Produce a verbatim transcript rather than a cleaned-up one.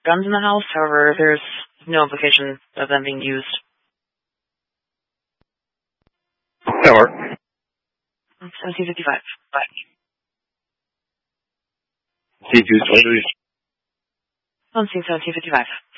guns in the house. However, there's no implication of them being used. Or seventeen fifty-five. Bye. C two twenty-three. On scene seventeen fifty-five.